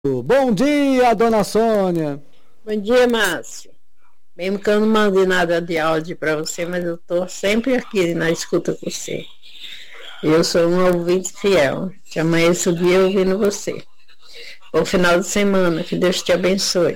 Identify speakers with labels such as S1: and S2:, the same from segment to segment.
S1: Bom dia, dona Sônia.
S2: Bom dia, Márcio. Mesmo que eu não mandei nada de áudio para você, mas eu estou sempre aqui na escuta com você. Eu sou um ouvinte fiel, que amanheço o dia ouvindo você. Bom final de semana, que Deus te abençoe.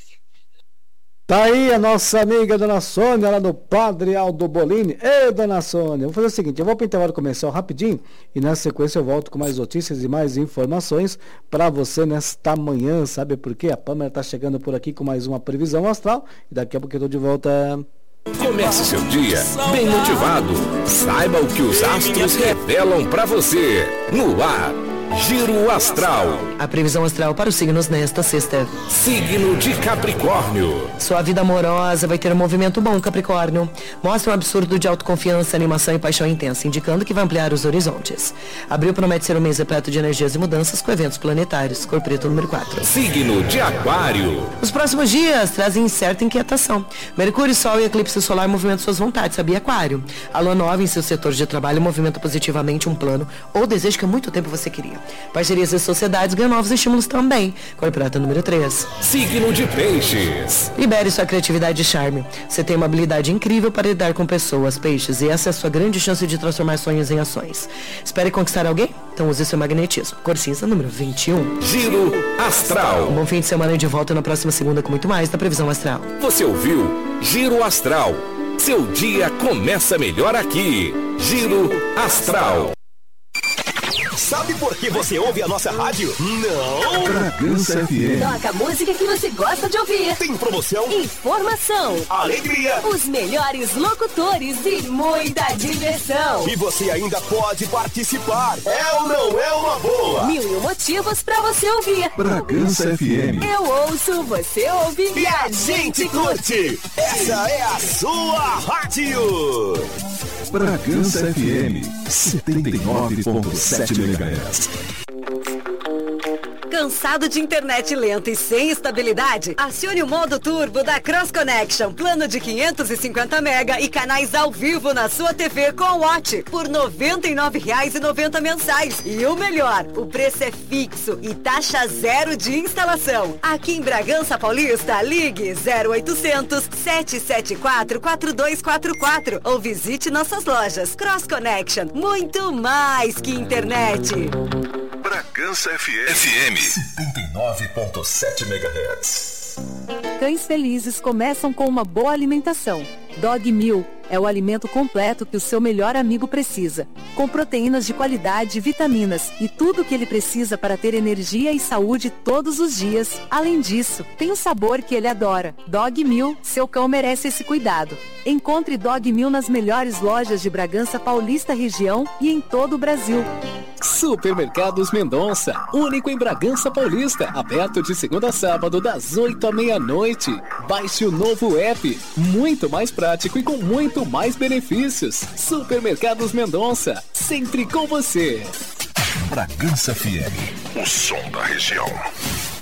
S1: Tá aí a nossa amiga dona Sônia, lá do Padre Aldo Bolini. Ei, dona Sônia, vou fazer o seguinte, eu vou para o intervalo comercial rapidinho e na sequência eu volto com mais notícias e mais informações para você nesta manhã, sabe por quê? A Pâmela tá chegando por aqui com mais uma previsão astral e daqui a pouco eu tô de volta.
S3: Comece seu dia bem motivado. Saiba o que os astros revelam para você. No ar, Giro Astral.
S4: A previsão astral para os signos nesta sexta.
S3: Signo de Capricórnio.
S4: Sua vida amorosa vai ter um movimento bom, Capricórnio. Mostra um absurdo de autoconfiança, animação e paixão intensa, indicando que vai ampliar os horizontes. Abril promete ser um mês repleto de energias e mudanças com eventos planetários. Cor preto número 4.
S3: Signo de Aquário.
S4: Os próximos dias trazem certa inquietação. Mercúrio, Sol e eclipse solar movimentam suas vontades, sabia, Aquário? A lua nova em seu setor de trabalho movimenta positivamente um plano ou desejo que há muito tempo você queria. Parcerias e sociedades ganham novos estímulos também. Cor prata número 3.
S3: Signo de Peixes.
S4: Libere sua criatividade e charme. Você tem uma habilidade incrível para lidar com pessoas, peixes, e essa é a sua grande chance de transformar sonhos em ações. Espere conquistar alguém? Então use seu magnetismo. Cor cinza número 21.
S3: Giro Astral.
S4: Um bom fim de semana e de volta na próxima segunda com muito mais da previsão astral.
S3: Você ouviu Giro Astral. Seu dia começa melhor aqui. Giro Astral.
S5: Sabe por que você ouve a nossa rádio? Não!
S6: Bragança FM.
S7: Toca a música que você gosta de ouvir.
S5: Tem promoção,
S7: Informação,
S5: alegria,
S7: os melhores locutores e muita diversão.
S5: e você ainda pode participar. É ou não é uma boa?
S7: 1001 motivos pra você ouvir.
S6: Bragança FM.
S7: Eu ouço, você ouve
S5: E a gente curte! Essa é a sua rádio!
S6: Bragança FM 79.7 MHz.
S8: Cansado de internet lenta e sem estabilidade? Acione o modo turbo da Cross Connection. Plano de 550 mega e canais ao vivo na sua TV com Watch por R$ 99,90 mensais. E o melhor, o preço é fixo e taxa zero de instalação. Aqui em Bragança Paulista, ligue 0800 774 4244 ou visite nossas lojas. Cross Connection, muito mais que internet.
S6: Bragança FM 79.7 MHz.
S9: Cães felizes começam com uma boa alimentação. Dog Meal é o alimento completo que o seu melhor amigo precisa, com proteínas de qualidade e vitaminas, e tudo o que ele precisa para ter energia e saúde todos os dias. Além disso, tem o sabor que ele adora. Dog Meal, seu cão merece esse cuidado. Encontre Dog Meal nas melhores lojas de Bragança Paulista região e em todo o Brasil.
S10: Supermercados Mendonça, único em Bragança Paulista, aberto de segunda a sábado das 8 à meia-noite. Baixe o novo app, muito mais prático e com muito mais benefícios. Supermercados Mendonça, sempre com você.
S6: Bragança FM, o som da região.